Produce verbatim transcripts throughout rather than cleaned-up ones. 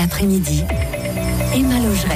L'après-midi, Emma Logerette.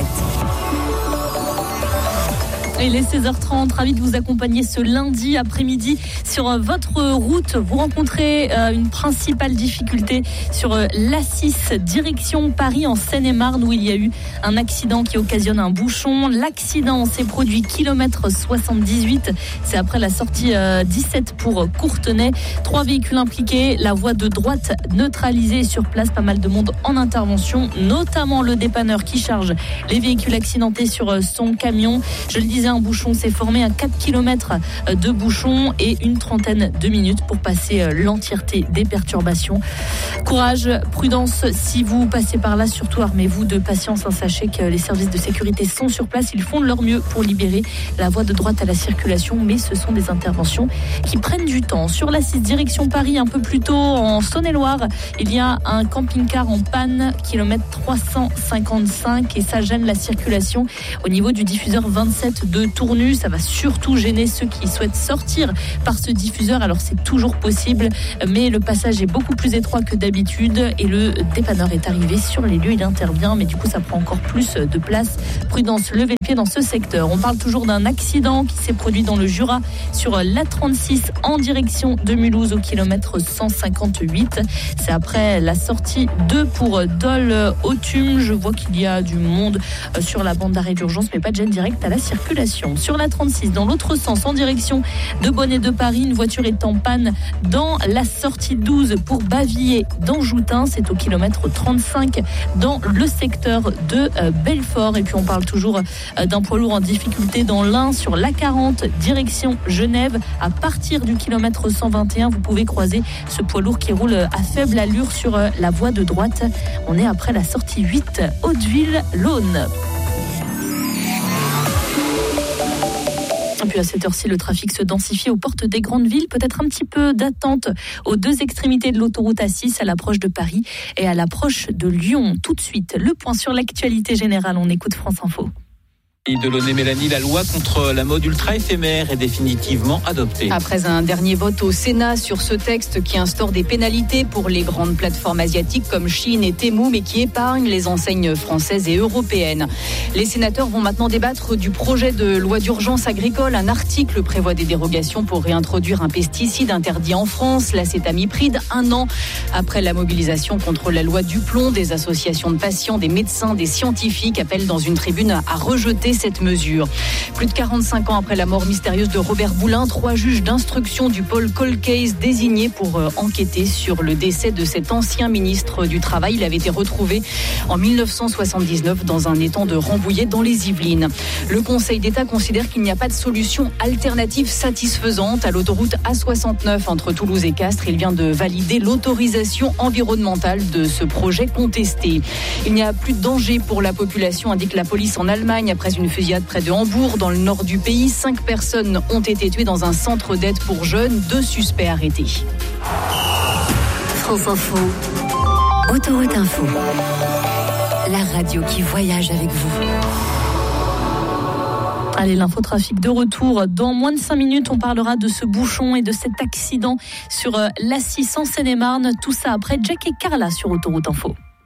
Il est seize heures trente, ravi de vous accompagner ce lundi après-midi sur votre route. Vous rencontrez une principale difficulté sur l'A six, direction Paris en Seine-et-Marne, où il y a eu un accident qui occasionne un bouchon. L'accident s'est produit kilomètre soixante-dix-huit. C'est après la sortie dix-sept pour Courtenay. Trois véhicules impliqués, la voie de droite neutralisée sur place. Pas mal de monde en intervention, notamment le dépanneur qui charge les véhicules accidentés sur son camion. Je le disais, un bouchon s'est formé à quatre kilomètres de bouchon et une trentaine de minutes pour passer l'entièreté des perturbations. Courage, prudence si vous passez par là, surtout armez-vous de patience. Sachez que les services de sécurité sont sur place, ils font de leur mieux pour libérer la voie de droite à la circulation, mais ce sont des interventions qui prennent du temps. Sur la six direction Paris, un peu plus tôt en Saône-et-Loire, il y a un camping-car en panne, kilomètre trois cent cinquante-cinq, et ça gêne la circulation au niveau du diffuseur vingt-sept de Tournu. Ça va surtout gêner ceux qui souhaitent sortir par ce diffuseur. Alors c'est toujours possible, mais le passage est beaucoup plus étroit que d'habitude et le dépanneur est arrivé sur les lieux. Il intervient, mais du coup ça prend encore plus de place. Prudence, levez le pied dans ce secteur. On parle toujours d'un accident qui s'est produit dans le Jura sur l'A trente-six en direction de Mulhouse au kilomètre cent cinquante-huit. C'est après la sortie deux pour Dole-Autun. Je vois qu'il y a du monde sur la bande d'arrêt d'urgence, mais pas de gêne directe à la circulation. Sur la trente-six, dans l'autre sens, en direction de Bonnet de Paris, une voiture est en panne dans la sortie douze pour Bavilliers d'Anjoutin. C'est au kilomètre trente-cinq dans le secteur de Belfort. Et puis on parle toujours d'un poids lourd en difficulté dans l'Ain sur l'A quarante, direction Genève. À partir du kilomètre cent vingt et un, vous pouvez croiser ce poids lourd qui roule à faible allure sur la voie de droite. On est après la sortie huit, Hauteville-Laune. Et puis à cette heure-ci, le trafic se densifie aux portes des grandes villes. Peut-être un petit peu d'attente aux deux extrémités de l'autoroute A six, à l'approche de Paris et à l'approche de Lyon. Tout de suite, le point sur l'actualité générale. On écoute France Info. De Launay Mélanie, la loi contre la mode ultra éphémère est définitivement adoptée. Après un dernier vote au Sénat sur ce texte qui instaure des pénalités pour les grandes plateformes asiatiques comme Shein et Temu, mais qui épargne les enseignes françaises et européennes. Les sénateurs vont maintenant débattre du projet de loi d'urgence agricole. Un article prévoit des dérogations pour réintroduire un pesticide interdit en France, l'acétamipride, un an après la mobilisation contre la loi Duplon. Des associations de patients, des médecins, des scientifiques appellent dans une tribune à rejeter cette mesure. Plus de quarante-cinq ans après la mort mystérieuse de Robert Boulin, trois juges d'instruction du pôle Cold Case désignés pour enquêter sur le décès de cet ancien ministre du Travail. Il avait été retrouvé en dix-neuf cent soixante-dix-neuf dans un étang de Rambouillet dans les Yvelines. Le Conseil d'État considère qu'il n'y a pas de solution alternative satisfaisante à l'autoroute A soixante-neuf entre Toulouse et Castres. Il vient de valider l'autorisation environnementale de ce projet contesté. Il n'y a plus de danger pour la population, indique la police en Allemagne après une fusillade près de Hambourg, dans le nord du pays. Cinq personnes ont été tuées dans un centre d'aide pour jeunes. Deux suspects arrêtés. France Info, Autoroute Info, la radio qui voyage avec vous. Allez, l'infotrafic de retour. Dans moins de cinq minutes, on parlera de ce bouchon et de cet accident sur l'A six en Seine-et-Marne. Tout ça après Jack et Carla sur Autoroute Info.